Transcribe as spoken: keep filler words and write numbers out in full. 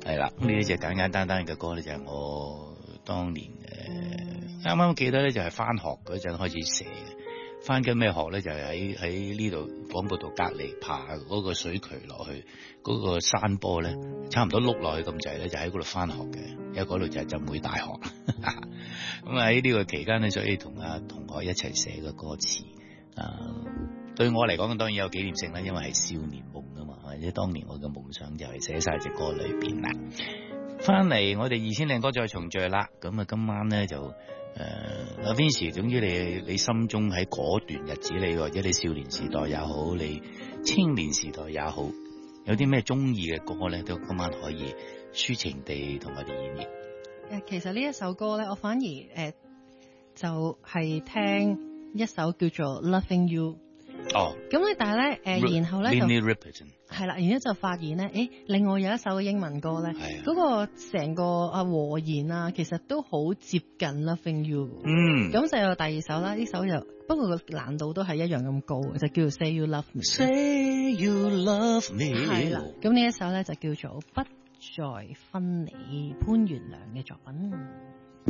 係啦，咁呢隻簡簡單單嘅歌咧，就係我當年誒啱啱記得咧，就係翻學嗰陣開始寫嘅。翻緊咩學咧？就係喺喺呢度廣播道隔離爬嗰個水渠落去嗰、嗰個山坡咧，差唔多碌落去咁滯咧，就喺嗰度翻學嘅。因為嗰度就係浸會大學。咁喺呢個期間咧，所以同阿同學一齊寫嘅歌詞啊，對我嚟講當然有紀念性啦，因為係少年夢啊嘛，或者當年我嘅夢想就係寫晒隻歌裏邊啦。翻嚟我哋二千靚歌再重聚啦，咁啊今晚咧就誒阿 Vincy，總之你你心中喺嗰段日子，你或者你少年時代也好，你青年時代也好，有啲咩中意嘅歌咧，都今晚可以抒情地同我哋演繹。 誒，其實呢一首歌咧，我反而誒、呃、就係、是、聽一首叫做 Loving You。 哦， 咁咧，但係咧，誒、呃，然後咧就係啦，然之後就發現咧，誒，另外有一首嘅英文歌咧，嗰、那個成個啊和弦啊，其實都好接近 Loving You。 嗯， 咁就有第二首啦，呢首就不過個難度都係一樣咁高，就叫做 Say You Love Me。Say You Love Me。 係啦，咁呢一首咧就叫做不再分離，潘源良嘅作品。